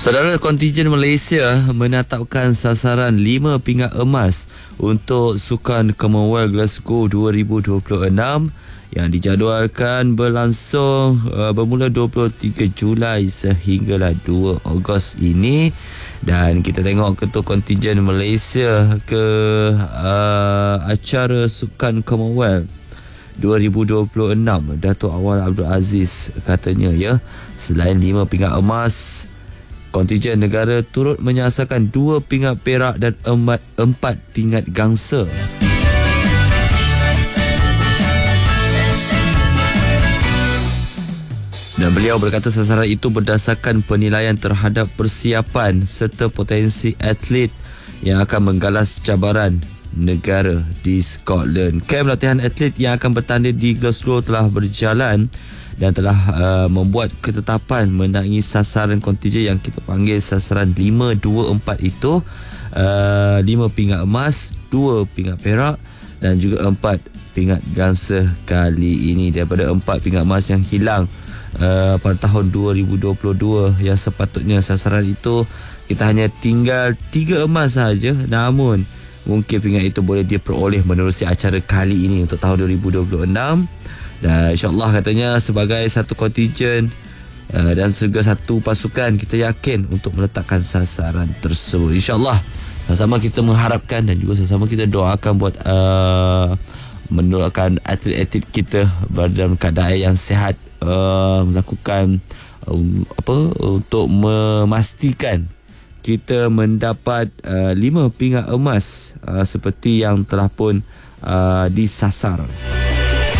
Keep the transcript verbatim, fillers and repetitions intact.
Saudara, kontingen Malaysia menetapkan sasaran lima pingat emas untuk Sukan Commonwealth Glasgow dua ribu dua puluh enam yang dijadualkan berlangsung uh, bermula dua puluh tiga Julai sehinggalah dua Ogos ini. Dan kita tengok ketua kontingen Malaysia ke uh, acara Sukan Commonwealth dua ribu dua puluh enam, Datuk Awal Abdul Aziz, katanya ya, selain lima pingat emas, kontingen negara turut menyasarkan dua pingat perak dan empat, empat pingat gangsa. Dan beliau berkata sasaran itu berdasarkan penilaian terhadap persiapan serta potensi atlet yang akan menggalas cabaran negara di Scotland. Kem latihan atlet yang akan bertanding di Glasgow telah berjalan dan telah uh, membuat ketetapan mengenai sasaran kontingen yang kita panggil sasaran lima dua empat itu, uh, lima pingat emas, dua pingat perak dan juga empat pingat gangsa kali ini, daripada empat pingat emas yang hilang uh, pada tahun dua ribu dua puluh dua, yang sepatutnya sasaran itu kita hanya tinggal tiga emas sahaja. Namun mungkin pingat itu boleh diperoleh menerusi acara kali ini untuk tahun dua ribu dua puluh enam. Dan insyaAllah katanya sebagai satu kontingen uh, dan juga satu pasukan, kita yakin untuk meletakkan sasaran tersebut. InsyaAllah sama-sama kita mengharapkan dan juga sama-sama kita doakan buat uh, mendoakan atlet-atlet kita dalam keadaan yang sihat, uh, melakukan uh, apa untuk memastikan kita mendapat uh, lima pingat emas uh, seperti yang telah pun uh, disasar.